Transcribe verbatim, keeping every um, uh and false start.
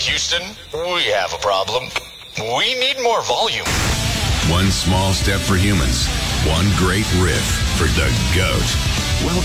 Houston, we have a problem. We need more volume. One small step for humans, one great riff for the GOAT. Welcome.